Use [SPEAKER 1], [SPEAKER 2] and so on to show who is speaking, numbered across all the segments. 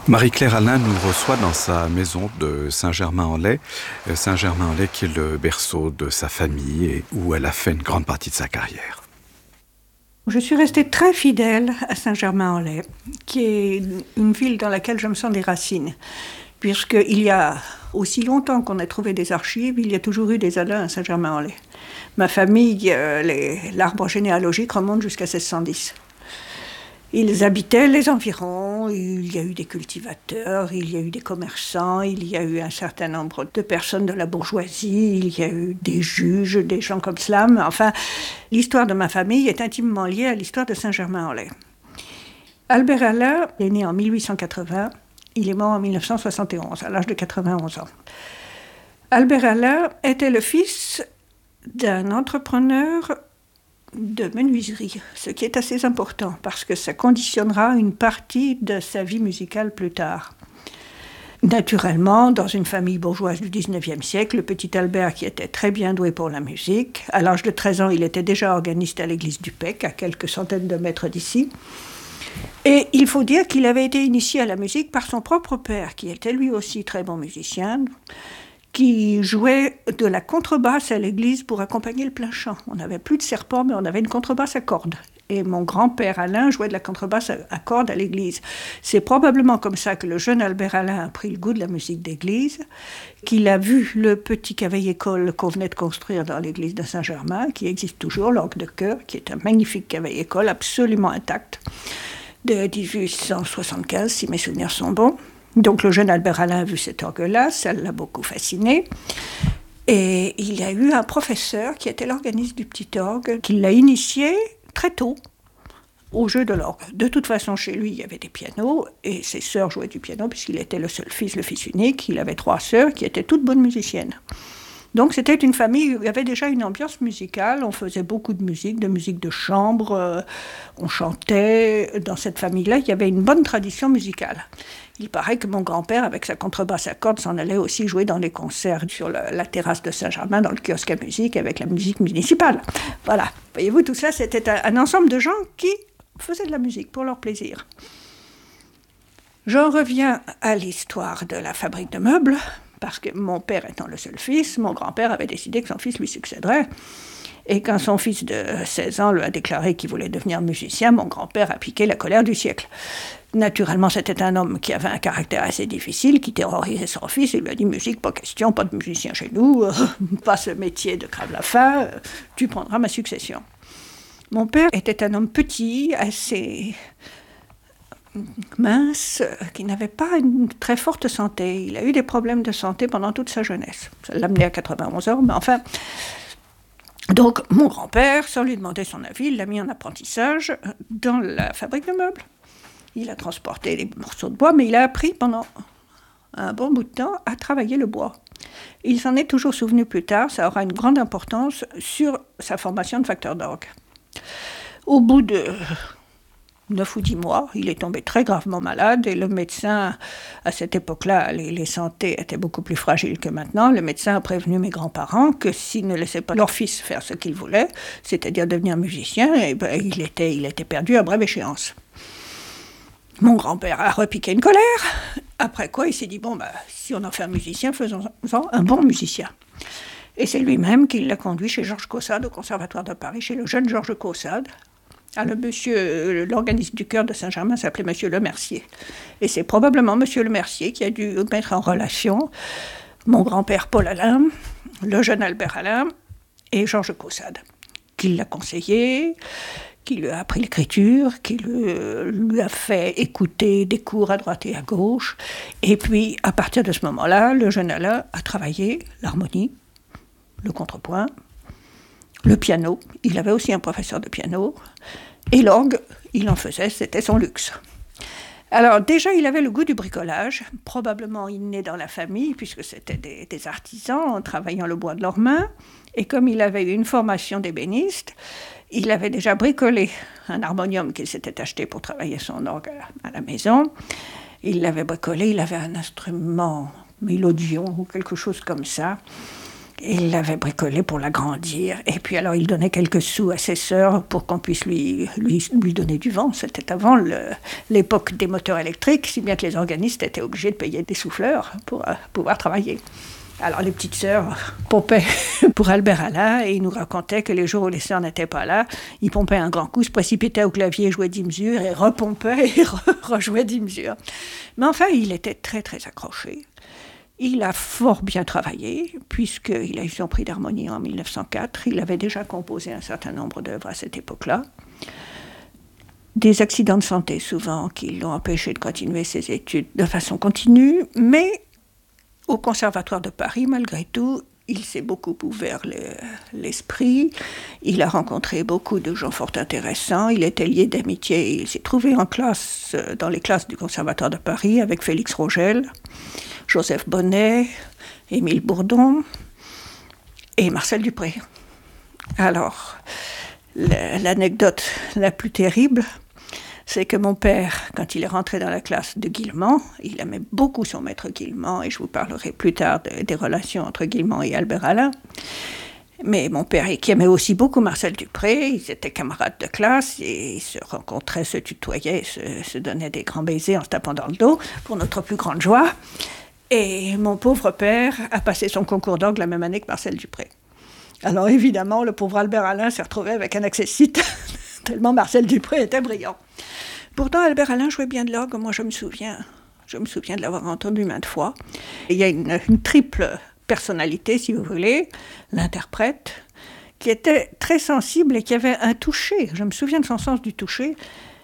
[SPEAKER 1] Marie-Claire Alain nous reçoit dans sa maison de Saint-Germain-en-Laye. Saint-Germain-en-Laye qui est le berceau de sa famille et où elle a fait une grande partie de sa carrière.
[SPEAKER 2] Je suis restée très fidèle à Saint-Germain-en-Laye, qui est une ville dans laquelle je me sens des racines. Puisqu'il y a aussi longtemps qu'on a trouvé des archives, il y a toujours eu des Alains à Saint-Germain-en-Laye. Ma famille, l'arbre généalogique remonte jusqu'à 1610. Ils habitaient les environs, il y a eu des cultivateurs, il y a eu des commerçants, il y a eu un certain nombre de personnes de la bourgeoisie, il y a eu des juges, des gens comme cela. Mais enfin, l'histoire de ma famille est intimement liée à l'histoire de Saint-Germain-en-Laye. Albert Alain est né en 1880, il est mort en 1971, à l'âge de 91 ans. Albert Alain était le fils d'un entrepreneur de menuiserie, ce qui est assez important parce que ça conditionnera une partie de sa vie musicale plus tard. Naturellement, dans une famille bourgeoise du 19e siècle, le petit Albert, qui était très bien doué pour la musique, à l'âge de 13 ans, il était déjà organiste à l'église du Pec, à quelques centaines de mètres d'ici. Et il faut dire qu'il avait été initié à la musique par son propre père, qui était lui aussi très bon musicien, qui jouait de la contrebasse à l'église pour accompagner le plein chant. On n'avait plus de serpent, mais on avait une contrebasse à cordes. Et mon grand-père Alain jouait de la contrebasse à cordes à l'église. C'est probablement comme ça que le jeune Albert Alain a pris le goût de la musique d'église, qu'il a vu le petit cavaille-école qu'on venait de construire dans l'église de Saint-Germain, qui existe toujours, l'orgue de chœur, qui est un magnifique cavaille-école absolument intact, de 1875, si mes souvenirs sont bons. Donc le jeune Albert Alain a vu cet orgue-là, ça l'a beaucoup fasciné. Et il y a eu un professeur qui était l'organiste du petit orgue, qui l'a initié très tôt au jeu de l'orgue. De toute façon, chez lui, il y avait des pianos, et ses sœurs jouaient du piano, puisqu'il était le seul fils, le fils unique. Il avait 3 sœurs qui étaient toutes bonnes musiciennes. Donc c'était une famille où il y avait déjà une ambiance musicale, on faisait beaucoup de musique de chambre, on chantait. Dans cette famille-là, il y avait une bonne tradition musicale. Il paraît que mon grand-père, avec sa contrebasse à cordes, s'en allait aussi jouer dans les concerts sur la terrasse de Saint-Germain, dans le kiosque à musique, avec la musique municipale. Voilà, voyez-vous, tout ça, c'était un ensemble de gens qui faisaient de la musique pour leur plaisir. J'en reviens à l'histoire de la fabrique de meubles, parce que mon père étant le seul fils, mon grand-père avait décidé que son fils lui succéderait. Et quand son fils de 16 ans lui a déclaré qu'il voulait devenir musicien, mon grand-père a piqué la colère du siècle. Naturellement, c'était un homme qui avait un caractère assez difficile, qui terrorisait son fils. Il lui a dit « Musique, pas question, pas de musicien chez nous, pas ce métier de crève-la-faim, tu prendras ma succession. » Mon père était un homme petit, assez mince, qui n'avait pas une très forte santé. Il a eu des problèmes de santé pendant toute sa jeunesse. Ça l'a amené à 91 ans, mais enfin... Donc, mon grand-père, sans lui demander son avis, il l'a mis en apprentissage dans la fabrique de meubles. Il a transporté les morceaux de bois, mais il a appris pendant un bon bout de temps à travailler le bois. Il s'en est toujours souvenu plus tard, ça aura une grande importance sur sa formation de facteur d'orgue. Au bout de 9 ou 10 mois, il est tombé très gravement malade et le médecin, à cette époque-là, les santé étaient beaucoup plus fragiles que maintenant. Le médecin a prévenu mes grands-parents que s'ils ne laissaient pas leur fils faire ce qu'il voulait, c'est-à-dire devenir musicien, il était perdu à brève échéance. Mon grand-père a repiqué une colère, après quoi il s'est dit, si on en fait un musicien, faisons-en un bon musicien. Et c'est lui-même qui l'a conduit chez Georges Caussade, au Conservatoire de Paris, chez le jeune Georges Caussade. L'organiste du chœur de Saint-Germain s'appelait Monsieur Lemercier. Et c'est probablement Monsieur Lemercier qui a dû mettre en relation mon grand-père Paul Alain, le jeune Albert Alain et Georges Caussade, qui l'a conseillé, qui lui a appris l'écriture, qui lui a fait écouter des cours à droite et à gauche. Et puis, à partir de ce moment-là, le jeune Alain a travaillé l'harmonie, le contrepoint, le piano. Il avait aussi un professeur de piano. Et l'orgue, il en faisait, c'était son luxe. Alors déjà, il avait le goût du bricolage, probablement inné dans la famille, puisque c'était des artisans travaillant le bois de leurs mains. Et comme il avait eu une formation d'ébéniste, il avait déjà bricolé un harmonium qu'il s'était acheté pour travailler son orgue à la maison. Il l'avait bricolé, il avait un instrument mélodion ou quelque chose comme ça. Il l'avait bricolée pour l'agrandir. Et puis alors, il donnait quelques sous à ses sœurs pour qu'on puisse lui donner du vent. C'était avant l'époque des moteurs électriques, si bien que les organistes étaient obligés de payer des souffleurs pour pouvoir travailler. Alors les petites sœurs pompaient pour Albert Alain et ils nous racontaient que les jours où les sœurs n'étaient pas là, ils pompaient un grand coup, se précipitaient au clavier, jouaient 10 mesures et repompaient et rejouaient 10 mesures. Mais enfin, il était très très accroché. Il a fort bien travaillé, puisqu'il a eu son prix d'harmonie en 1904. Il avait déjà composé un certain nombre d'œuvres à cette époque-là. Des accidents de santé, souvent, qui l'ont empêché de continuer ses études de façon continue, mais au Conservatoire de Paris, malgré tout, il s'est beaucoup ouvert l'esprit. Il a rencontré beaucoup de gens fort intéressants. Il était lié d'amitié. Il s'est trouvé en classe, dans les classes du Conservatoire de Paris, avec Félix Rogel, Joseph Bonnet, Émile Bourdon et Marcel Dupré. Alors, l'anecdote la plus terrible, c'est que mon père, quand il est rentré dans la classe de Guilmant, il aimait beaucoup son maître Guilmant, et je vous parlerai plus tard des relations entre Guilmant et Albert Alain. Mais mon père, qui aimait aussi beaucoup Marcel Dupré, ils étaient camarades de classe, et ils se rencontraient, se tutoyaient, se donnaient des grands baisers en se tapant dans le dos, pour notre plus grande joie. Et mon pauvre père a passé son concours d'orgue la même année que Marcel Dupré. Alors évidemment, le pauvre Albert Alain s'est retrouvé avec un accessite, tellement Marcel Dupré était brillant. Pourtant, Albert Alain jouait bien de l'orgue, moi je me souviens de l'avoir entendu maintes fois. Il y a une triple personnalité, si vous voulez, l'interprète, qui était très sensible et qui avait un toucher. Je me souviens de son sens du toucher.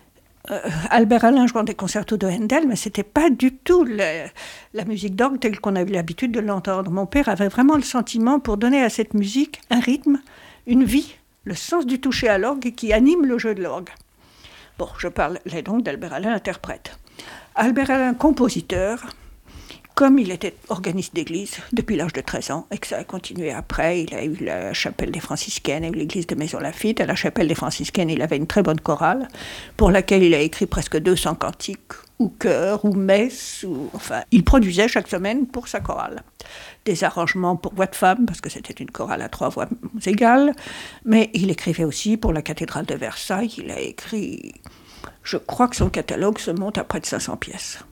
[SPEAKER 2] Albert Alain jouant des concertos de Handel, mais c'était pas du tout la musique d'orgue telle qu'on avait l'habitude de l'entendre. Mon père avait vraiment le sentiment pour donner à cette musique un rythme, une vie, le sens du toucher à l'orgue qui anime le jeu de l'orgue. Bon, je parlais donc d'Albert Alain, interprète. Albert Alain, compositeur, comme il était organiste d'église depuis l'âge de 13 ans, et que ça a continué après, il a eu la chapelle des franciscaines et l'église de Maisons-Laffitte. À la chapelle des franciscaines, il avait une très bonne chorale, pour laquelle il a écrit presque 200 cantiques, ou chœurs, ou messes, enfin, il produisait chaque semaine pour sa chorale. Des arrangements pour voix de femme, parce que c'était une chorale à 3 voix égales, mais il écrivait aussi pour la cathédrale de Versailles. Il a écrit, je crois que son catalogue se monte à près de 500 pièces.